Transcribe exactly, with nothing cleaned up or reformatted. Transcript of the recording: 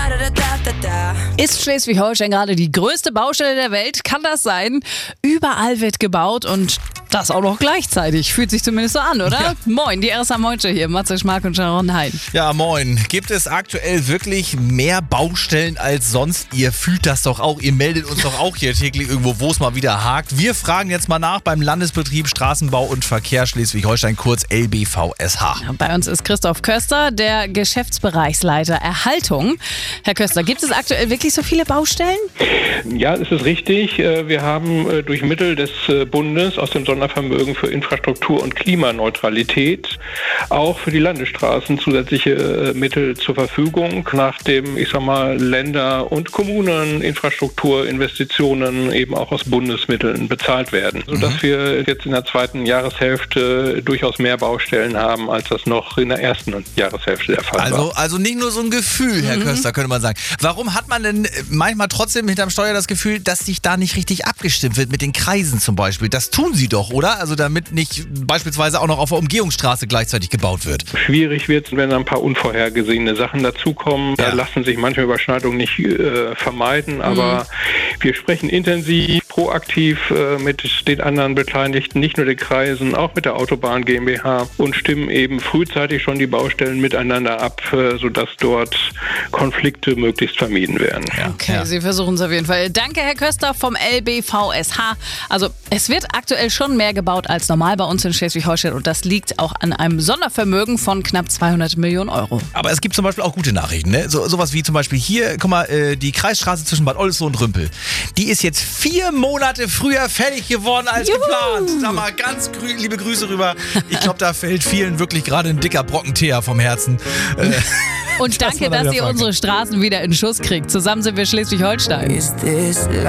Ist Schleswig-Holstein gerade die größte Baustelle der Welt? Kann das sein? Überall wird gebaut und das auch noch gleichzeitig. Fühlt sich zumindest so an, oder? Ja. Moin, die R S A-Moinsche hier, Matze Schmark und Sharon Hein. Ja, moin. Gibt es aktuell wirklich mehr Baustellen als sonst? Ihr fühlt das doch auch. Ihr meldet uns doch auch hier täglich irgendwo, wo es mal wieder hakt. Wir fragen jetzt mal nach beim Landesbetrieb Straßenbau und Verkehr Schleswig-Holstein, kurz L B V S H. Bei uns ist Christoph Köster, der Geschäftsbereichsleiter Erhaltung. Herr Köster, gibt es aktuell wirklich so viele Baustellen? Ja, es ist richtig. Wir haben durch Mittel des Bundes aus dem Sondervermögen für Infrastruktur und Klimaneutralität auch für die Landesstraßen zusätzliche Mittel zur Verfügung, nachdem, ich sag mal, Länder und Kommunen Infrastrukturinvestitionen eben auch aus Bundesmitteln bezahlt werden, sodass mhm. wir jetzt in der zweiten Jahreshälfte durchaus mehr Baustellen haben, als das noch in der ersten Jahreshälfte der Fall Also, war. also nicht nur so ein Gefühl, Herr mhm. Köster, könnte man sagen. Warum hat man denn manchmal trotzdem hinterm Steuer das Gefühl, dass sich da nicht richtig abgestimmt wird mit den Kreisen zum Beispiel? Das tun sie doch, oder? Also damit nicht beispielsweise auch noch auf der Umgehungsstraße gleichzeitig gebaut wird. Schwierig wird es, wenn ein paar unvorhergesehene Sachen dazukommen. Ja. Da lassen sich manche Überschneidungen nicht äh, vermeiden, aber mhm. wir sprechen intensiv, proaktiv äh, mit den anderen Beteiligten, nicht nur den Kreisen, auch mit der Autobahn GmbH und stimmen eben frühzeitig schon die Baustellen miteinander ab, äh, sodass dort Konflikte möglichst vermieden werden. Ja. Okay, Ja. Sie versuchen es auf jeden Fall. Danke, Herr Köster vom L B V S H. Also es wird aktuell schon mehr gebaut als normal bei uns in Schleswig-Holstein und das liegt auch an einem Sondervermögen von knapp zweihundert Millionen Euro. Aber es gibt zum Beispiel auch gute Nachrichten, ne? So, sowas wie zum Beispiel hier, guck mal, äh, die Kreisstraße zwischen Bad Oldesloe und Rümpel. Die ist jetzt vier Monate früher fertig geworden als Juhu. geplant. Sag mal, ganz grü- liebe Grüße rüber. Ich glaube, da fällt vielen wirklich gerade ein dicker Brocken Teer vom Herzen. Äh, Und danke, man da dass wieder ihr fragen. unsere Straßen wieder in Schuss kriegt. Zusammen sind wir Schleswig-Holstein.